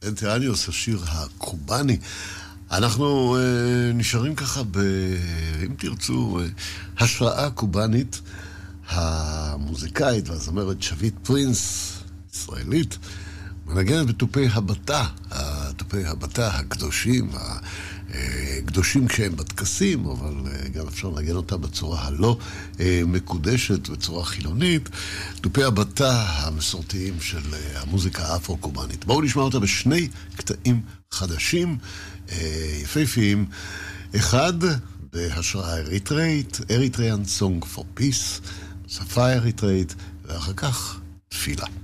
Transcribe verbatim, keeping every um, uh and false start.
סנטיאניוס, השיר הקובני. אנחנו אה, נשארים ככה ב... אם תרצו, אה, השראה קובנית. המוזיקאית והזמרת שביט פרינס, ישראלית, מנגנת בתופי הבטה, תופי הבטה הקדושים, הקדושים כשהם בטקסים, אבל גם אפשר לנגן אותה בצורה הלא מקודשת, בצורה חילונית, תופי הבטה המסורתיים של המוזיקה האפרו-קובנית. בואו נשמע אותה בשני קטעים חדשים, יפהפיים. אחד, בהשראה אריתראית, Eritrean Song for Peace, שפה אריתראית, ואחר כך תפילה.